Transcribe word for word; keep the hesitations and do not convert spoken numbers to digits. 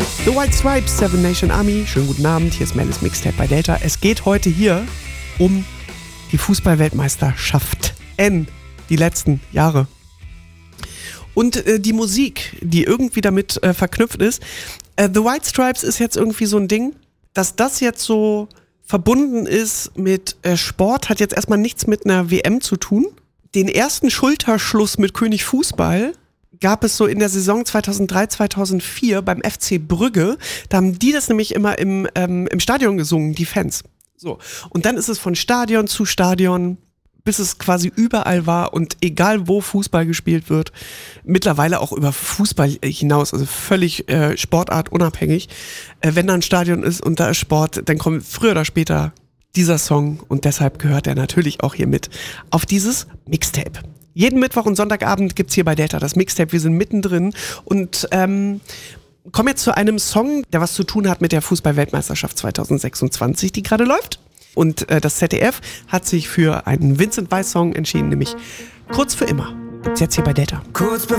The White Stripes, Seven Nation Army. Schönen guten Abend, hier ist Melis Mixtape bei Delta. Es geht heute hier um die Fußball-Weltmeisterschaften, die letzten Jahre. Und äh, die Musik, die irgendwie damit äh, verknüpft ist. Äh, The White Stripes ist jetzt irgendwie so ein Ding, dass das jetzt so verbunden ist mit äh, Sport, hat jetzt erstmal nichts mit einer W M zu tun. Den ersten Schulterschluss mit König Fußball gab es so in der Saison zweitausenddrei, zweitausendvier beim F C Brügge. Da haben die das nämlich immer im, ähm, im Stadion gesungen, die Fans. So. Und dann ist es von Stadion zu Stadion, bis es quasi überall war und egal wo Fußball gespielt wird, mittlerweile auch über Fußball hinaus, also völlig äh, sportartunabhängig. Äh, wenn da ein Stadion ist und da ist Sport, dann kommt früher oder später dieser Song und deshalb gehört er natürlich auch hier mit auf dieses Mixtape. Jeden Mittwoch und Sonntagabend gibt's hier bei Delta das Mixtape. Wir sind mittendrin und ähm, kommen jetzt zu einem Song, der was zu tun hat mit der Fußball-Weltmeisterschaft zweitausendsechsundzwanzig, die gerade läuft. Und äh, das Z D F hat sich für einen Vincent Weiss Song entschieden, nämlich Kurz für immer. Gibt's jetzt hier bei Delta. Kurz